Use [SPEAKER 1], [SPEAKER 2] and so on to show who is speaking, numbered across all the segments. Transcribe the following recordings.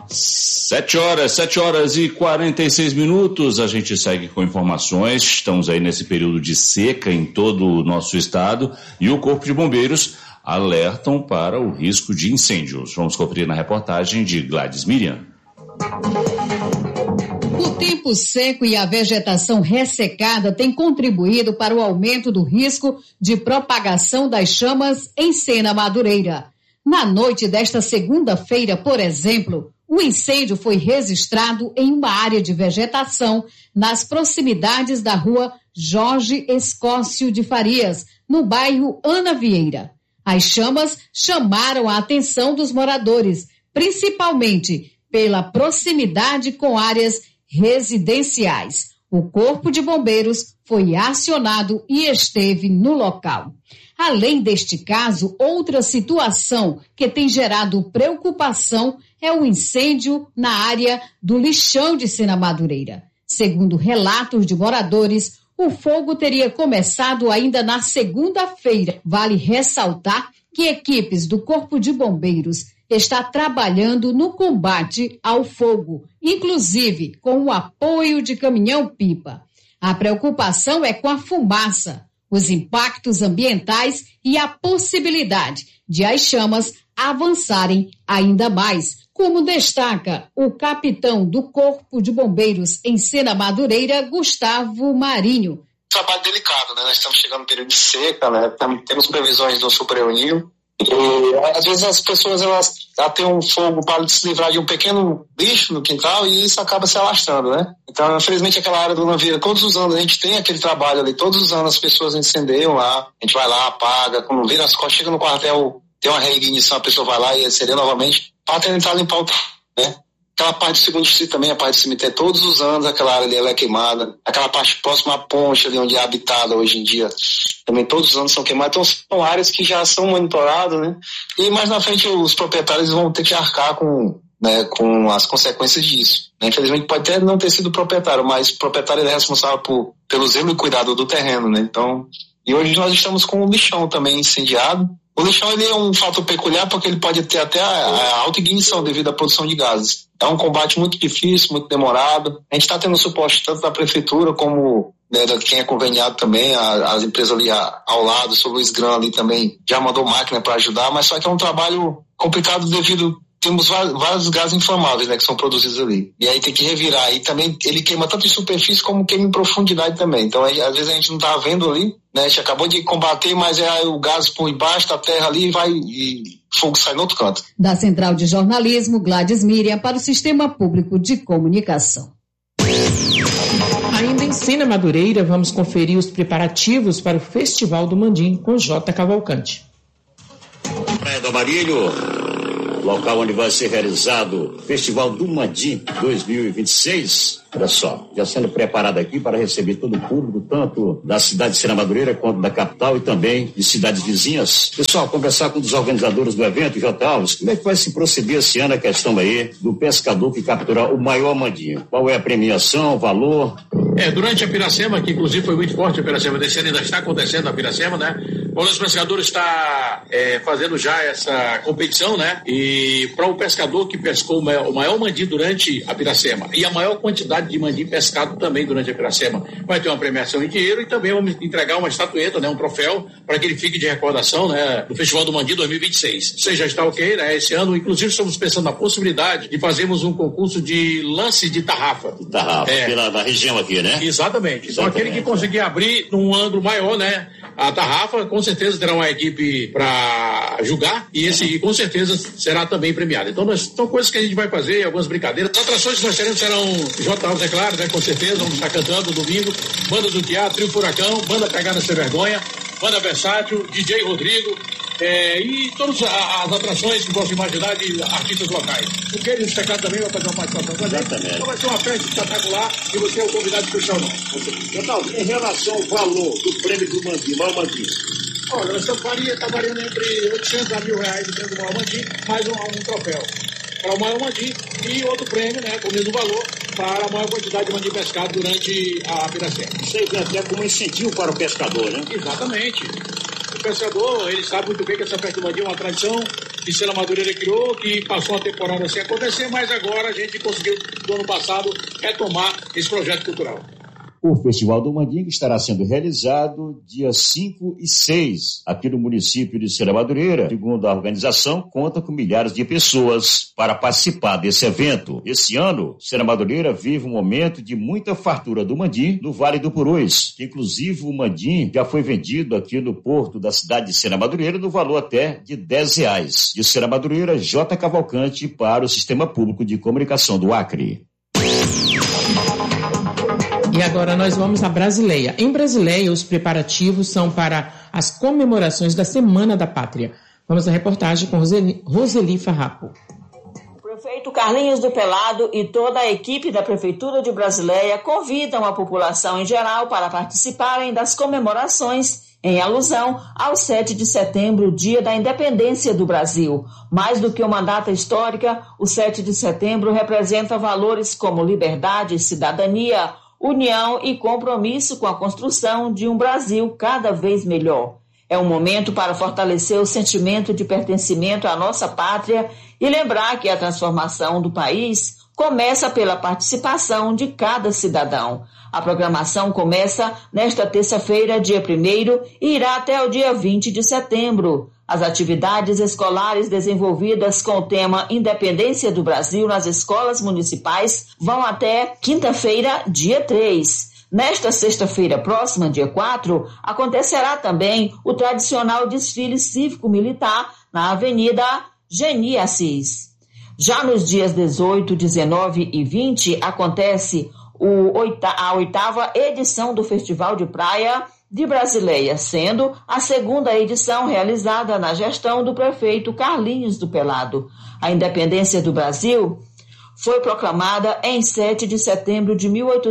[SPEAKER 1] 7 horas e 46 minutos, a gente segue com informações. Estamos aí nesse período de seca em todo o nosso estado e o Corpo de Bombeiros alertam para o risco de incêndios. Vamos conferir na reportagem de Gladys Miriam.
[SPEAKER 2] O tempo seco e a vegetação ressecada têm contribuído para o aumento do risco de propagação das chamas em Sena Madureira. Na noite desta segunda-feira, por exemplo, o incêndio foi registrado em uma área de vegetação nas proximidades da rua Jorge Escócio de Farias, no bairro Ana Vieira. As chamas chamaram a atenção dos moradores, principalmente pela proximidade com áreas residenciais. O Corpo de Bombeiros foi acionado e esteve no local. Além deste caso, outra situação que tem gerado preocupação é o incêndio na área do lixão de Sena Madureira. Segundo relatos de moradores, o fogo teria começado ainda na segunda-feira. Vale ressaltar que equipes do Corpo de Bombeiros está trabalhando no combate ao fogo, inclusive com o apoio de caminhão-pipa. A preocupação é com a fumaça, os impactos ambientais e a possibilidade de as chamas avançarem ainda mais, como destaca o capitão do Corpo de Bombeiros em Sena Madureira, Gustavo Marinho.
[SPEAKER 3] Trabalho delicado, né? Nós estamos chegando no período de seca, né? Temos previsões do Super El Niño. E às vezes as pessoas elas têm um fogo para se livrar de um pequeno bicho no quintal e isso acaba se alastrando, né? Então, infelizmente, aquela área do Ana Vieira, todos os anos a gente tem aquele trabalho ali, todos os anos as pessoas incendeiam lá, a gente vai lá, apaga, quando vira as costas, chega no quartel, tem uma reignição, a pessoa vai lá e acende novamente para tentar limpar o né? Aquela parte do segundo distrito também, a parte do cemitério, todos os anos aquela área ali ela é queimada. Aquela parte próxima à ponte ali onde é habitada hoje em dia, também todos os anos são queimados. Então são áreas que já são monitoradas, né? E mais na frente os proprietários vão ter que arcar com as consequências disso. Infelizmente pode até não ter sido o proprietário, mas o proprietário é responsável pelo zelo e cuidado do terreno, né? Então, e hoje nós estamos com o lixão também incendiado. O lixão ele é um fator peculiar porque ele pode ter até a alta ignição devido à produção de gases. É um combate muito difícil, muito demorado. A gente está tendo suporte tanto da prefeitura como de quem é conveniado também, as empresas ali ao lado, o Luiz Gran ali também já mandou máquina para ajudar, mas só que é um trabalho complicado devido temos vários gases inflamáveis, né, que são produzidos ali. E aí tem que revirar. E também ele queima tanto em superfície como queima em profundidade também. Então, aí, às vezes a gente não tá vendo ali, né, a gente acabou de combater, mas o gás por embaixo da terra ali e fogo sai no outro canto.
[SPEAKER 2] Da Central de Jornalismo, Gladys Miriam, para o Sistema Público de Comunicação.
[SPEAKER 4] Ainda em Sena Madureira, vamos conferir os preparativos para o Festival do Mandim com J. Cavalcante.
[SPEAKER 5] Praia do Amarilho, local onde vai ser realizado o Festival do Mandim 2026. Olha só, já sendo preparado aqui para receber todo o público, tanto da cidade de Sena Madureira quanto da capital e também de cidades vizinhas. Pessoal, conversar com um dos organizadores do evento, J. Alves, como é que vai se proceder esse ano a questão aí do pescador que capturar o maior mandinho? Qual é a premiação, o valor?
[SPEAKER 6] Durante a Piracema, que inclusive foi muito forte a Piracema desse ano, ainda está acontecendo a Piracema, né? O nosso pescador está fazendo já essa competição, né? E para o pescador que pescou o maior mandim durante a Piracema e a maior quantidade de mandim pescado também durante a Piracema, vai ter uma premiação em dinheiro e também vamos entregar uma estatueta, né? Um troféu para que ele fique de recordação, né? Do Festival do Mandim 2026. Isso aí já está ok, né? Esse ano, inclusive, estamos pensando na possibilidade de fazermos um concurso de lance de tarrafa.
[SPEAKER 5] Na região aqui, né?
[SPEAKER 6] Exatamente. Então aquele que conseguir abrir num ângulo maior, né? A tarrafa, com certeza terá uma equipe para julgar e esse com certeza será também premiado. Então são coisas que a gente vai fazer, algumas brincadeiras. As atrações que nós teremos serão J. Alves, é claro, né? Com certeza, vamos estar cantando domingo, Banda do Teatro, Trio Furacão, Banda Pegada Sem Vergonha, Banda Versátil, DJ Rodrigo, e todas as atrações que posso imaginar de artistas locais. O que eles chegaram também vai fazer uma participação com a gente. Então vai ser uma festa espetacular e você é o convidado especial nosso.
[SPEAKER 5] Total, em relação ao valor do prêmio do Mandim, maior Mandim.
[SPEAKER 6] Olha, essa está variando entre 800 a R$1.000 o prêmio do maior Mandim, mais um troféu para o maior mandim e outro prêmio, né, com o mesmo valor, para a maior quantidade de mandim pescado durante a Piracema.
[SPEAKER 5] Isso aí vem até como incentivo para o pescador, né?
[SPEAKER 6] Exatamente. O pescador, ele sabe muito bem que essa festa do mandim é uma tradição que Sena Madureira criou, que passou a temporada sem acontecer, mas agora a gente conseguiu, do ano passado, retomar esse projeto cultural.
[SPEAKER 5] O Festival do Mandinga estará sendo realizado dias 5 e 6 aqui no município de Sena Madureira. Segundo a organização, conta com milhares de pessoas para participar desse evento. Esse ano, Sena Madureira vive um momento de muita fartura do mandim no Vale do Purus. Inclusive, o mandim já foi vendido aqui no porto da cidade de Sena Madureira no valor até de R$10. De Sena Madureira, J. Cavalcante para o Sistema Público de Comunicação do Acre.
[SPEAKER 4] E agora nós vamos a Brasileia. Em Brasileia, os preparativos são para as comemorações da Semana da Pátria. Vamos à reportagem com Roseli Farrapo.
[SPEAKER 7] O prefeito Carlinhos do Pelado e toda a equipe da Prefeitura de Brasileia convidam a população em geral para participarem das comemorações em alusão ao 7 de setembro, dia da independência do Brasil. Mais do que uma data histórica, o 7 de setembro representa valores como liberdade, cidadania, união e compromisso com a construção de um Brasil cada vez melhor. É um momento para fortalecer o sentimento de pertencimento à nossa pátria e lembrar que a transformação do país começa pela participação de cada cidadão. A programação começa nesta terça-feira, dia 1º, e irá até o dia 20 de setembro. As atividades escolares desenvolvidas com o tema Independência do Brasil nas escolas municipais vão até quinta-feira, dia 3. Nesta sexta-feira próxima, dia 4, acontecerá também o tradicional desfile cívico-militar na Avenida Geni Assis. Já nos dias 18, 19 e 20 acontece a 8ª edição do Festival de Praia de Brasileia, sendo a 2ª edição realizada na gestão do prefeito Carlinhos do Pelado. A independência do Brasil foi proclamada em 7 de setembro de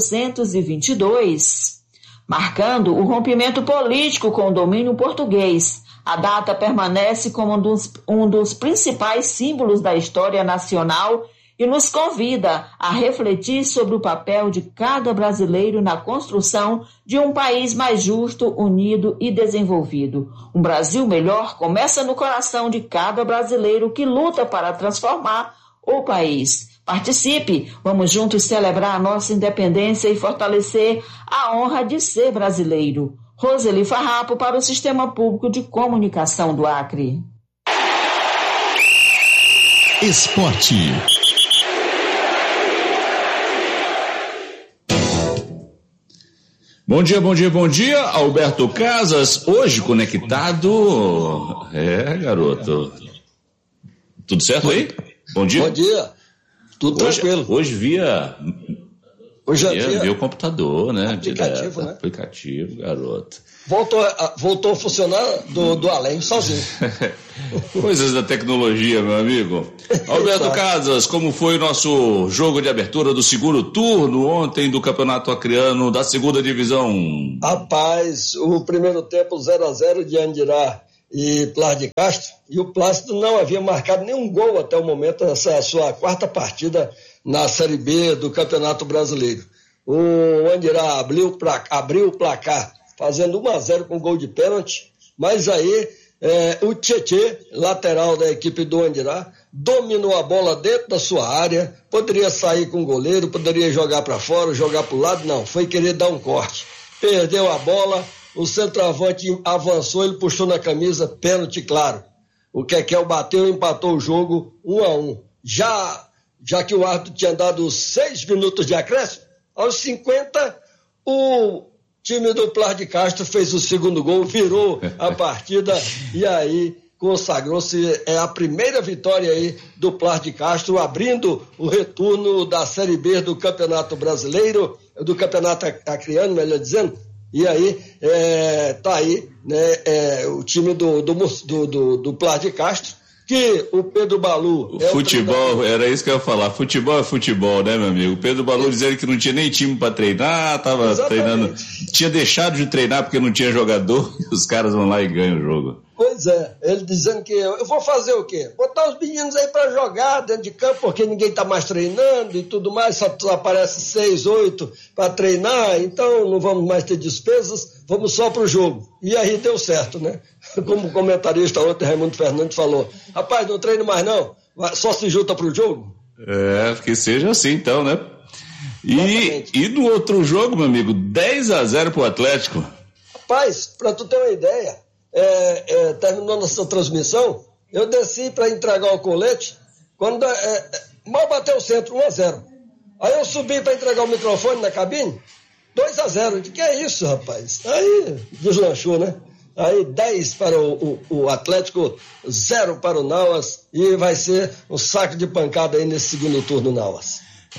[SPEAKER 7] 1822, marcando o rompimento político com o domínio português. A data permanece como um dos principais símbolos da história nacional e nos convida a refletir sobre o papel de cada brasileiro na construção de um país mais justo, unido e desenvolvido. Um Brasil melhor começa no coração de cada brasileiro que luta para transformar o país. Participe, vamos juntos celebrar a nossa independência e fortalecer a honra de ser brasileiro. Roseli Farrapo para o Sistema Público de Comunicação do Acre.
[SPEAKER 8] Esporte.
[SPEAKER 1] Bom dia, bom dia, bom dia, Alberto Casas, hoje conectado. Garoto. Tudo certo aí? Bom dia.
[SPEAKER 9] Bom dia. Tudo tranquilo.
[SPEAKER 1] Hoje via o computador, né?
[SPEAKER 9] Aplicativo, né?
[SPEAKER 1] Aplicativo, garoto.
[SPEAKER 9] Voltou a funcionar do além, sozinho.
[SPEAKER 1] Coisas da tecnologia, meu amigo. Alberto Casas, como foi o nosso jogo de abertura do segundo turno ontem do Campeonato Acreano da 2ª Divisão?
[SPEAKER 9] Rapaz, o primeiro tempo 0-0 de Andirá e Plácido de Castro, e o Plácido não havia marcado nenhum gol até o momento, essa é a sua 4ª partida na Série B do Campeonato Brasileiro. O Andirá abriu o placar fazendo 1-0 com gol de pênalti, mas aí o Tietê, lateral da equipe do Andirá, dominou a bola dentro da sua área, poderia sair com o goleiro, poderia jogar para fora, jogar para o lado, não, foi querer dar um corte. Perdeu a bola, o centroavante avançou, ele puxou na camisa, pênalti claro. O Kekel bateu e empatou o jogo 1-1. Já que o árbitro tinha dado 6 minutos de acréscimo, aos 50, o time do Plácido de Castro fez o segundo gol, virou a partida e aí consagrou-se a primeira vitória aí do Plácido de Castro, abrindo o retorno da Série B do Campeonato Brasileiro, do Campeonato Acreano, melhor dizendo. E aí, tá aí, né, o time do Plácido de Castro, que o Pedro Balu...
[SPEAKER 1] Futebol, era isso que eu ia falar. Futebol é futebol, né, meu amigo? O Pedro Balu dizendo que não tinha nem time para treinar, tava treinando... Tinha deixado de treinar porque não tinha jogador, e os caras vão lá e ganham o jogo.
[SPEAKER 9] Pois é, ele dizendo que eu vou fazer o quê? Botar os meninos aí para jogar dentro de campo, porque ninguém tá mais treinando e tudo mais, só aparece 6, 8 para treinar, então não vamos mais ter despesas, vamos só pro jogo. E aí deu certo, né? Como o comentarista ontem, Raimundo Fernandes, falou, rapaz, não treino mais não, só se junta pro jogo.
[SPEAKER 1] Que seja assim então, né? E do outro jogo, meu amigo, 10-0 pro Atlético.
[SPEAKER 9] Rapaz, para tu ter uma ideia, terminou nossa transmissão, eu desci para entregar o colete, quando mal bateu o centro, 1-0. Aí eu subi para entregar o microfone na cabine, 2-0. Que é isso, rapaz? Aí deslanchou, né? Aí 10 para o Atlético, 0 para o Nauas, e vai ser um saco de pancada aí nesse segundo turno, Nauas.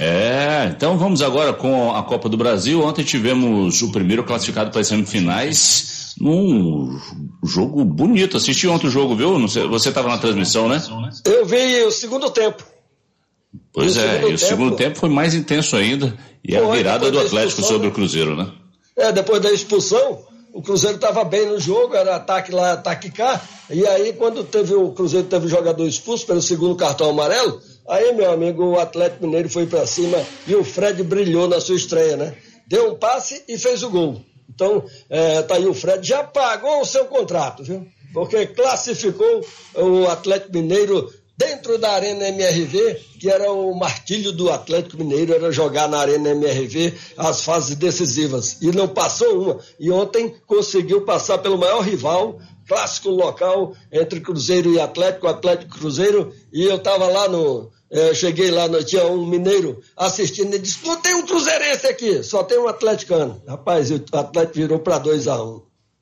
[SPEAKER 1] Então vamos agora com a Copa do Brasil. Ontem tivemos o primeiro classificado para as semifinais num jogo bonito. Assisti ontem o jogo, viu? Não sei, você estava na transmissão, né?
[SPEAKER 9] Eu vi o segundo tempo.
[SPEAKER 1] Pois e o segundo tempo foi mais intenso ainda. E a virada do Atlético sobre o Cruzeiro, né?
[SPEAKER 9] Depois da expulsão, o Cruzeiro estava bem no jogo, era ataque lá, ataque cá. E aí, quando o Cruzeiro teve o jogador expulso pelo segundo cartão amarelo, aí, meu amigo, o Atlético Mineiro foi para cima e o Fred brilhou na sua estreia, né? Deu um passe e fez o gol. Então, tá aí o Fred, já pagou o seu contrato, viu? Porque classificou o Atlético Mineiro dentro da Arena MRV, que era o martírio do Atlético Mineiro, era jogar na Arena MRV as fases decisivas. E não passou uma. E ontem conseguiu passar pelo maior rival, clássico local entre Cruzeiro e Atlético e Cruzeiro, e eu estava lá cheguei lá, tinha um mineiro assistindo, ele disse, não tem um cruzeirense aqui, só tem um atleticano. Rapaz, o Atlético virou para 2-1.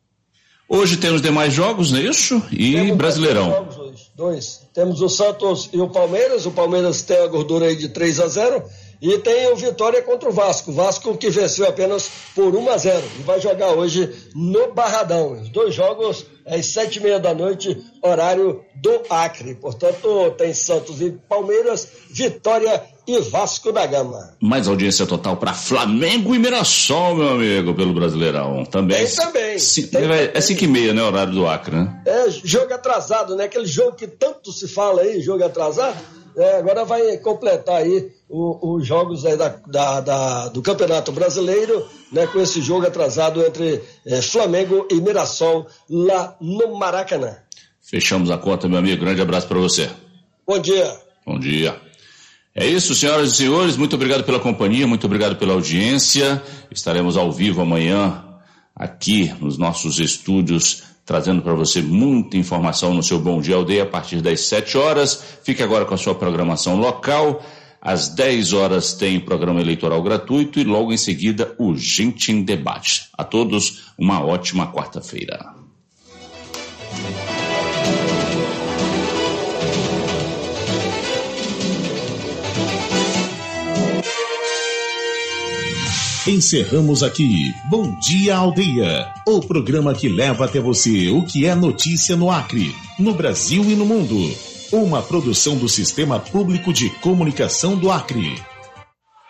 [SPEAKER 1] Hoje temos demais jogos, não é isso? E temos Brasileirão.
[SPEAKER 9] Jogos hoje, 2. Temos o Santos e o Palmeiras tem a gordura aí de 3-0, e tem o Vitória contra o Vasco que venceu apenas por 1-0, e vai jogar hoje no Barradão. Os 2 jogos às 7h30 da noite, horário do Acre. Portanto, tem Santos e Palmeiras, Vitória e Vasco da Gama.
[SPEAKER 1] Mais audiência total para Flamengo e Mirassol, meu amigo, pelo Brasileirão. Também.
[SPEAKER 9] Tem também.
[SPEAKER 1] É 5h30, né? Horário do Acre, né?
[SPEAKER 9] Jogo atrasado, né? Aquele jogo que tanto se fala aí, jogo atrasado. Agora vai completar aí os jogos aí do Campeonato Brasileiro, né, com esse jogo atrasado entre Flamengo e Mirassol lá no Maracanã.
[SPEAKER 1] Fechamos a conta, meu amigo. Grande abraço para você.
[SPEAKER 9] Bom dia.
[SPEAKER 1] Bom dia. É isso, senhoras e senhores. Muito obrigado pela companhia, muito obrigado pela audiência. Estaremos ao vivo amanhã aqui nos nossos estúdios, trazendo para você muita informação no seu Bom Dia Aldeia a partir das 7 horas. Fique agora com a sua programação local. Às 10 horas tem programa eleitoral gratuito e logo em seguida o Gente em Debate. A todos uma ótima quarta-feira.
[SPEAKER 8] Encerramos aqui Bom Dia Aldeia, o programa que leva até você o que é notícia no Acre, no Brasil e no mundo. Uma produção do Sistema Público de Comunicação do Acre.